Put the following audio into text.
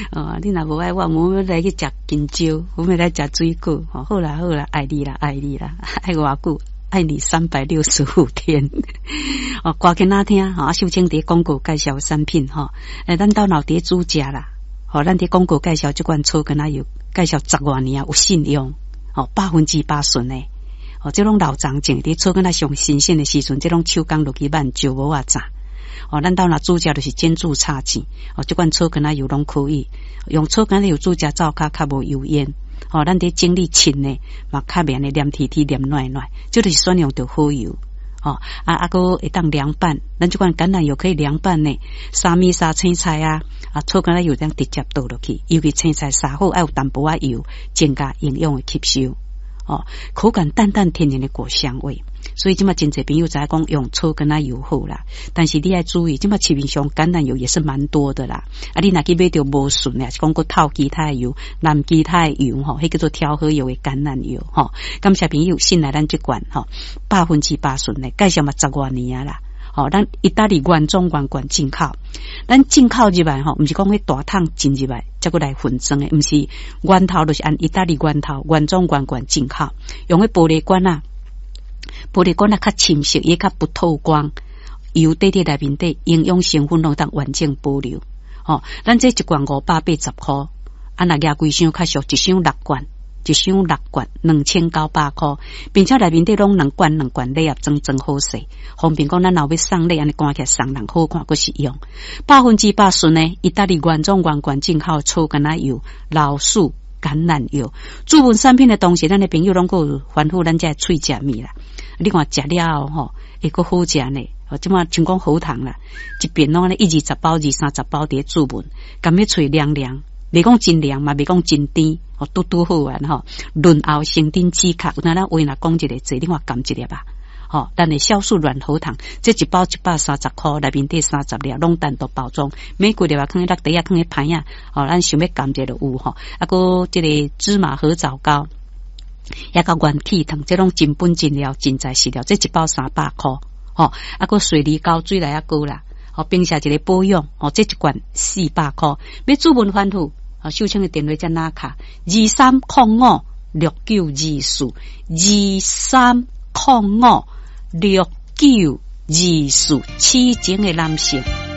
你若无爱我们来去食金蕉，我们来食水果。好啦好啦，爱你啦爱你啦，爱偌久？爱你365天。歌给哪听？秀清伫广告介绍产品咱到老爹煮食啦。咱伫广告介绍这款草根油，介绍10多年有信用，100%顺的。这种老长种伫草根上新鲜的时阵，这种手工落去慢就无炸。咱到那煮食就是煎煮炒煎。这款草根油拢可以用草根油煮食，灶较无油烟。咱伫整理清呢，嘛较免的黏贴贴黏软软，这就是选用到好油。个会当凉拌，咱这款橄榄油可以凉拌呢，沙米沙青菜草橄榄油当直接倒落去，尤其青菜沙好，要有淡薄油，增加营养的吸收。口感淡淡天然的果香味，所以今嘛真侪朋友在讲用草橄榄油好啦，但是你要注意，今嘛市面上橄榄油也是蛮多的啦。你若去买到无顺的，是讲过套其他的油、蓝其他的油迄叫做调和油的橄榄油感谢朋友信赖咱这款100%顺的，介绍嘛10多年啦。咱意大利原装原进口，咱进口入来毋是讲迄大桶进入来，再过来混装的，毋是源头就是按意大利源头原装原进口，用迄玻璃管较深色，也较不透光，油底内面底营养成分拢当完整保留。咱这一罐580块，若亚规箱较俗，一箱6罐。1箱6罐2900块，并且内面底拢2罐礼盒装好势，方便讲咱若要送礼，安尼赶起来送人好看，佫实用。100%顺的意大利原装原进口草橄榄油、老树橄榄油，主文产品的同时，咱的朋友拢有吩咐咱这喙食物啦。你看食了会佫好食呢。即马像讲好糖啦，一边拢安尼120包、230包伫主文，甘要喙凉凉。袂讲真凉嘛，袂讲真甜，拄拄好玩润喉生津止咳，有咱话若讲一个字，你看含一粒咱的酵素软喉糖，这一包130块，内面底30粒，拢单独包装，每几粒放喺落地放喺盘咱想要含一个就有个这个芝麻合枣膏，也个元气糖，这种真本真料真材实料，这一包300块个水梨膏水来个啦。并且一个保养这一罐400块，要主文反复秀清的电话在哪卡23056924 23056924，痴情的男性。